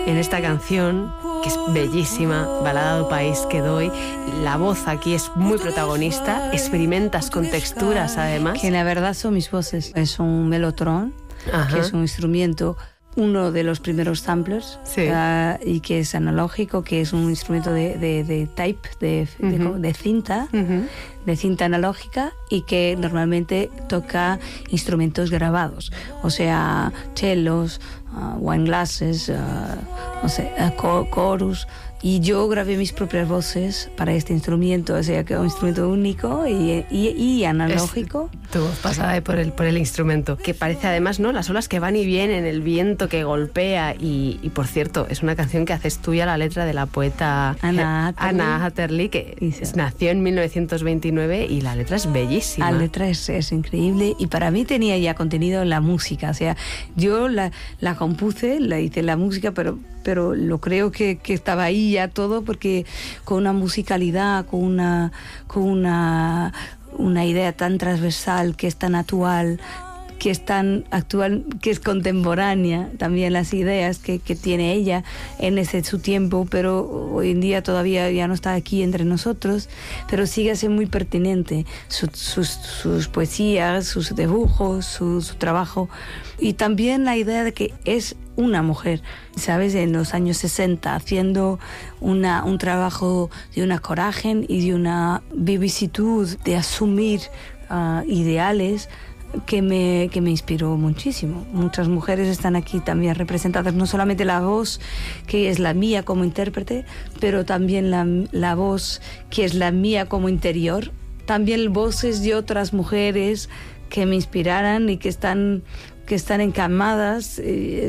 en esta canción, que es bellísima, Balada do País que doy. La voz aquí es muy protagonista, experimentas con texturas además. Que la verdad son mis voces. Es un melotron, que es un instrumento, uno de los primeros samplers, y que es analógico, que es un instrumento de tape, de cinta, de cinta analógica, y que normalmente toca instrumentos grabados, o sea, cellos, wine glasses, no sé, chorus. Y yo grabé mis propias voces para este instrumento, o sea que es un instrumento único y analógico. Tu voz pasada por el instrumento, que parece además, ¿no?, las olas que van y vienen, el viento que golpea, y por cierto, es una canción que haces tuya la letra de la poeta Anna Hatterley, que nació en 1929, y la letra es bellísima. La letra es increíble, y para mí tenía ya contenido en la música, o sea, yo la compuse, la hice la música, pero lo creo que estaba ahí ya todo, porque con una musicalidad, con una idea tan transversal, que es tan actual, que es contemporánea también, las ideas que tiene ella en su tiempo, pero hoy en día todavía ya no está aquí entre nosotros, pero sigue siendo muy pertinente sus poesías, sus dibujos, su trabajo, y también la idea de que es una mujer, ¿sabes?, en los años 60, haciendo un trabajo de una coraje y de una vivacidad de asumir ideales que me inspiró muchísimo. Muchas mujeres están aquí también representadas, no solamente la voz que es la mía como intérprete, pero también la voz que es la mía como interior, también voces de otras mujeres que me inspiraran y que están encamadas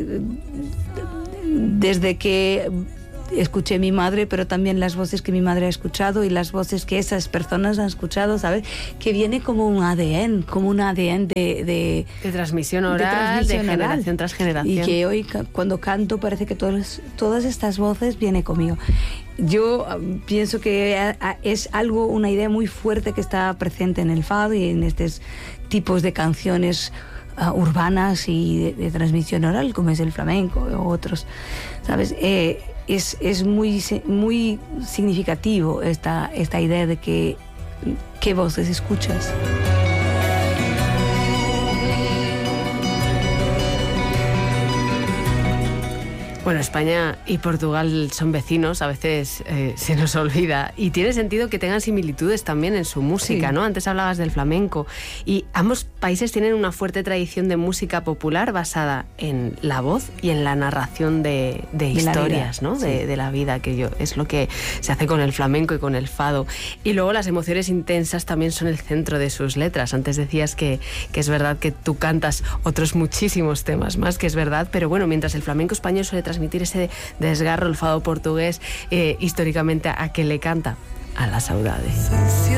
desde que escuché a mi madre, pero también las voces que mi madre ha escuchado y las voces que esas personas han escuchado, ¿sabes? Que viene como un ADN, de transmisión oral, de generación tras generación. Y que hoy cuando canto parece que todas estas voces vienen conmigo. Yo pienso que es una idea muy fuerte que está presente en el fado y en estos tipos de canciones urbanas y de transmisión oral, como es el flamenco o otros, ¿sabes? Es muy significativo esta idea de qué voces escuchas. Bueno, España y Portugal son vecinos, a veces se nos olvida, y tiene sentido que tengan similitudes también en su música, ¿no? Antes hablabas del flamenco, y ambos países tienen una fuerte tradición de música popular basada en la voz y en la narración de historias, ¿no? De la vida, que es lo que se hace con el flamenco y con el fado. Y luego las emociones intensas también son el centro de sus letras. Antes decías que es verdad que tú cantas otros muchísimos temas más, que es verdad, pero bueno, mientras el flamenco español suele transmitir ese desgarro, el fado portugués históricamente, ¿a qué le canta? A la saudade.